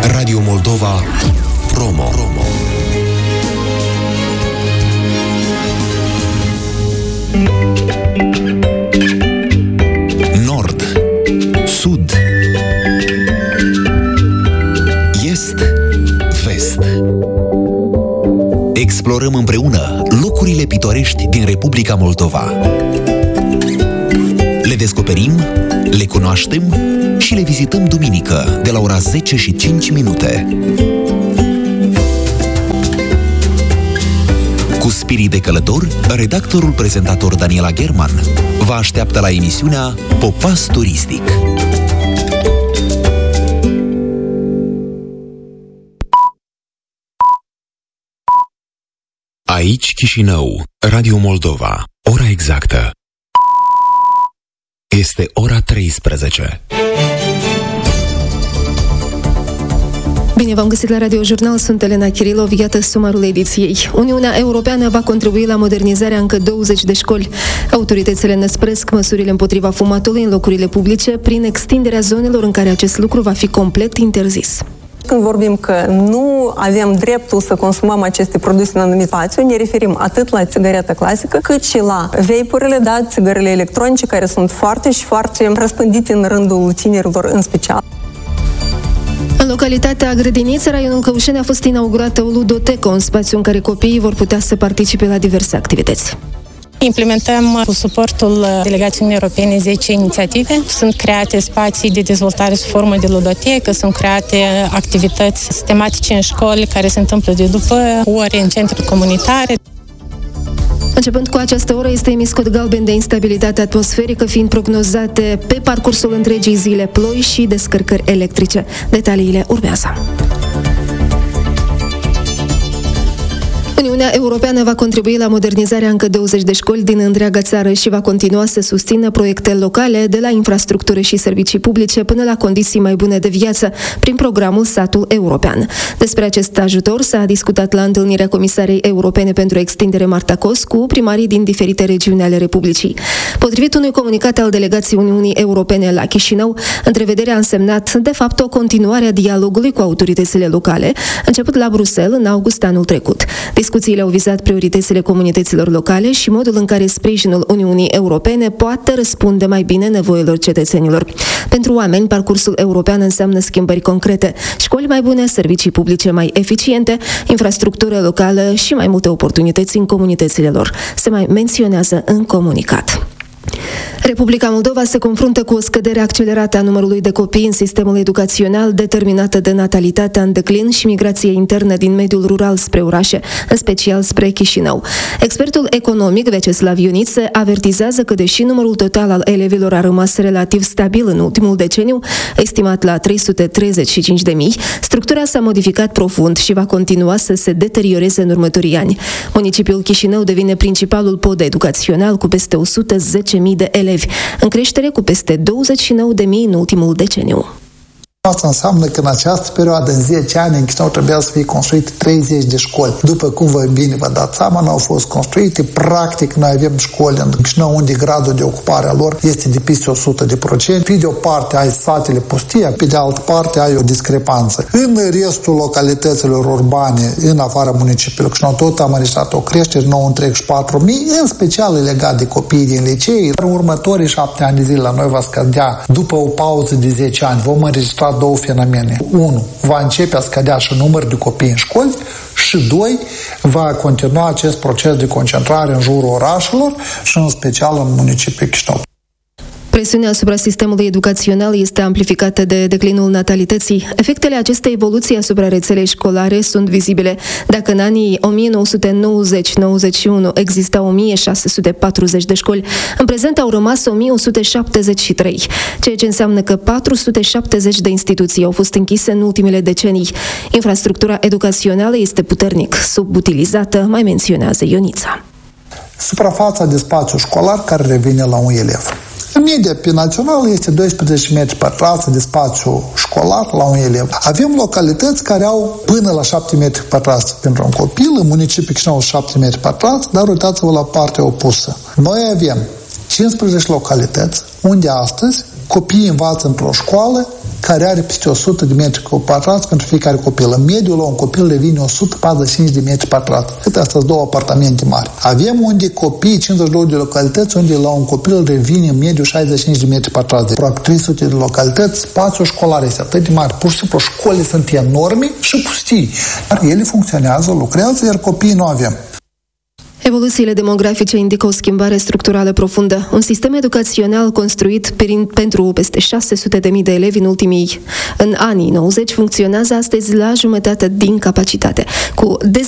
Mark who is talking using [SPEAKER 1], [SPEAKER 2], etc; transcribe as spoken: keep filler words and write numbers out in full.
[SPEAKER 1] Radio Moldova Promo. Nord, Sud, Est, Vest. Explorăm împreună locurile pitorești din Republica Moldova. Le descoperim, le cunoaștem și le vizităm duminică de la ora zece și cinci minute. Cu spirit de călător, redactorul prezentator Daniela German vă așteaptă la emisiunea Popas Turistic. Aici Chișinău, Radio Moldova, ora exactă. Este ora treisprezece.
[SPEAKER 2] Bine v-am găsit la Radio Jurnal, sunt Elena Kirilov, iată sumarul ediției. Uniunea Europeană va contribui la modernizarea încă douăzeci de școli. Autoritățile năspresc măsurile împotriva fumatului în locurile publice prin extinderea zonelor în care acest lucru va fi complet interzis.
[SPEAKER 3] Când vorbim că nu avem dreptul să consumăm aceste produse în anumit spațiu, ne referim atât la țigareta clasică, cât și la vape-urile, da, țigările electronice, care sunt foarte și foarte răspândite în rândul tinerilor în special.
[SPEAKER 2] În localitatea Grădiniță, raionul Căușeni, a fost inaugurată o ludotecă, un spațiu în care copiii vor putea să participe la diverse activități.
[SPEAKER 4] Implementăm cu suportul delegației europene zece inițiative. Sunt create spații de dezvoltare sub formă de ludotecă, sunt create activități sistematice în școli care se întâmplă de după ore în centre comunitare.
[SPEAKER 2] Începând cu această oră, este emis cod galben de instabilitate atmosferică, fiind prognozate pe parcursul întregii zile ploi și descărcări electrice. Detaliile urmează. Uniunea Europeană va contribui la modernizarea încă douăzeci de școli din întreaga țară și va continua să susțină proiecte locale, de la infrastructură și servicii publice până la condiții mai bune de viață, prin programul Satul European. Despre acest ajutor s-a discutat la întâlnirea Comisarei Europene pentru Extindere Marta Cos cu primarii din diferite regiuni ale Republicii. Potrivit unui comunicat al delegației Uniunii Europene la Chișinău, întrevederea a însemnat, de fapt, o continuare a dialogului cu autoritățile locale, început la Bruxelles în august anul trecut. Discuțiile au vizat prioritățile comunităților locale și modul în care sprijinul Uniunii Europene poate răspunde mai bine nevoilor cetățenilor. Pentru oameni, parcursul european înseamnă schimbări concrete, școli mai bune, servicii publice mai eficiente, infrastructură locală și mai multe oportunități în comunitățile lor, se mai menționează în comunicat. Republica Moldova se confruntă cu o scădere accelerată a numărului de copii în sistemul educațional, determinată de natalitatea în declin și migrație internă din mediul rural spre orașe, în special spre Chișinău. Expertul economic Veceslav Ioniță avertizează că, deși numărul total al elevilor a rămas relativ stabil în ultimul deceniu, estimat la trei sute treizeci și cinci de mii, structura s-a modificat profund și va continua să se deterioreze în următorii ani. Municipiul Chișinău devine principalul pod educațional cu peste o sută zece mii de elevi, în creștere cu peste douăzeci și nouă de mii în ultimul deceniu.
[SPEAKER 5] Asta înseamnă că în această perioadă, în zece ani, în Chișinău trebuia să fie construite treizeci de școli. După cum vă bine vă dați seama, nu au fost construite. Practic, noi avem școli în Chișinău unde gradul de ocupare a lor este de peste o sută de procent. Pe de o parte ai satele pustii, pe de altă parte ai o discrepanță. În restul localităților urbane, în afara municipiului Chișinău, tot am înregistrat o creștere, nouă virgulă treizeci și patru mii, în special legat de copiii din licee. În următorii șapte ani de zile la noi va scădea, după o pauză de zece ani, vom înregistra două fenomene. Unu, va începe a scădea și numărul de copii în școli și doi, va continua acest proces de concentrare în jurul orașelor și în special în municipiul Chișinău.
[SPEAKER 2] Presiunea asupra sistemului educațional este amplificată de declinul natalității. Efectele acestei evoluții asupra rețelei școlare sunt vizibile. Dacă în anii o mie nouă sute nouăzeci nouăzeci și unu existau o mie șase sute patruzeci de școli, în prezent au rămas o mie o sută șaptezeci și trei, ceea ce înseamnă că patru sute șaptezeci de instituții au fost închise în ultimele decenii. Infrastructura educațională este puternic subutilizată, mai menționează Ionița.
[SPEAKER 5] Suprafața de spațiu școlar care revine la un elev. În medie, pe național, este doisprezece metri pătrați de spațiu școlar la un elev. Avem localități care au până la șapte metri pătrați pentru un copil, în municipiul Chișinău șapte metri pătrați, dar uitați-vă la partea opusă. Noi avem cincisprezece localități unde astăzi copiii învață într-o școală care are peste o sută de metri pătrați pentru fiecare copil. În mediu, la un copil revine o sută patruzeci și cinci de metri pătrați. Câte astea sunt două apartamente mari. Avem unde copii, cincizeci și două de localități, unde la un copil revine în mediu șaizeci și cinci de metri pătrați. Aproape trei sute de localități, spațiul școlar este atât de mare. Pur și simplu, școlile sunt enorme și pustii. Dar ele funcționează, lucrează, iar copiii nu avem.
[SPEAKER 2] Evoluțiile demografice indică o schimbare structurală profundă. Un sistem educațional construit prin, pentru peste șase sute de mii de elevi în ultimii în anii nouăzeci funcționează astăzi la jumătate din capacitate. Cu